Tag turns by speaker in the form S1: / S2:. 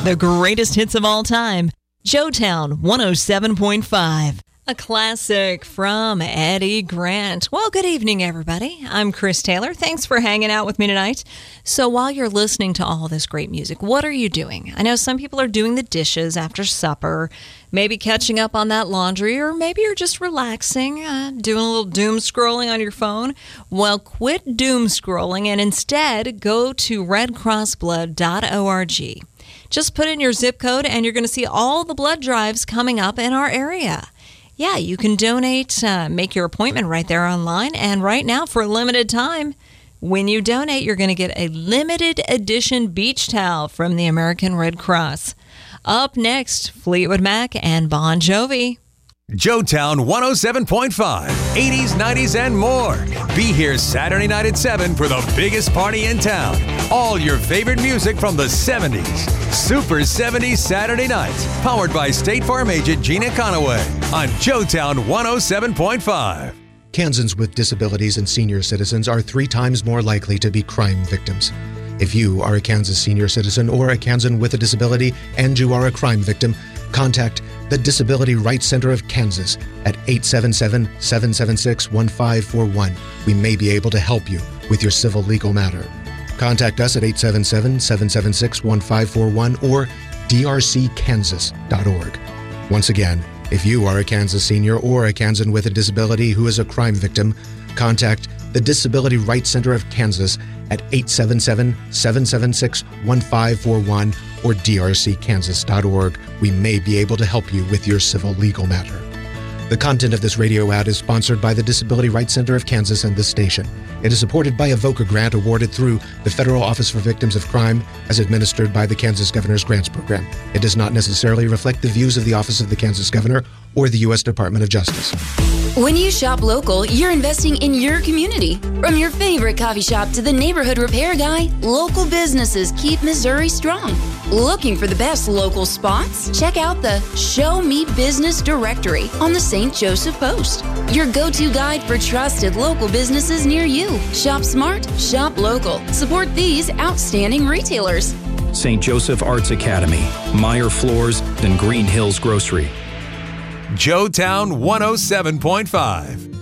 S1: The greatest hits of all time. Joetown 107.5. A classic from Eddie Grant. Well, good evening, everybody. I'm Chris Taylor. Thanks for hanging out with me tonight. So while you're listening to all this great music, what are you doing? I know some people are doing the dishes after supper, maybe catching up on that laundry, or maybe you're just relaxing, doing a little doom scrolling on your phone. Well, quit doom scrolling and instead go to redcrossblood.org. Just put in your zip code and you're going to see all the blood drives coming up in our area. Yeah, you can donate, make your appointment right there online. And right now, for a limited time, when you donate, you're going to get a limited edition beach towel from the American Red Cross. Up next, Fleetwood Mac and Bon Jovi.
S2: Joetown 107.5, 80s, 90s, and more. Be here Saturday night at 7 for the biggest party in town. All your favorite music from the 70s. Super 70s Saturday nights. Powered by State Farm agent Gina Conaway on Joetown 107.5.
S3: Kansans with disabilities and senior citizens are 3 times more likely to be crime victims. If you are a Kansas senior citizen or a Kansan with a disability and you are a crime victim, contact the Disability Rights Center of Kansas at 877-776-1541. We may be able to help you with your civil legal matter. Contact us at 877-776-1541 or drckansas.org. Once again, if you are a Kansas senior or a Kansan with a disability who is a crime victim, contact the Disability Rights Center of Kansas at 877-776-1541 or drckansas.org. We may be able to help you with your civil legal matter. The content of this radio ad is sponsored by the Disability Rights Center of Kansas and this station. It is supported by a VOCA grant awarded through the Federal Office for Victims of Crime as administered by the Kansas Governor's Grants Program. It does not necessarily reflect the views of the Office of the Kansas Governor or the U.S. Department of Justice.
S4: When you shop local, you're investing in your community. From your favorite coffee shop to the neighborhood repair guy, local businesses keep Missouri strong. Looking for the best local spots? Check out the Show Me Business Directory on the St. Joseph Post. Your go-to guide for trusted local businesses near you. Shop smart, shop local. Support these outstanding retailers.
S5: St. Joseph Arts Academy, Meyer Floors, and Green Hills Grocery.
S2: Joetown 107.5.